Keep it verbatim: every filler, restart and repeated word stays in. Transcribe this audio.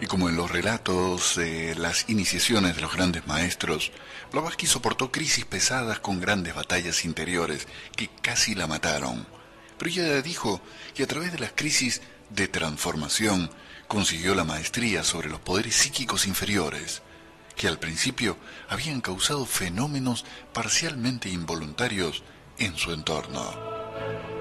Y como en los relatos de las iniciaciones de los grandes maestros, Blavatsky soportó crisis pesadas con grandes batallas interiores que casi la mataron. Pero ella dijo que a través de las crisis de transformación consiguió la maestría sobre los poderes psíquicos inferiores, que al principio habían causado fenómenos parcialmente involuntarios en su entorno.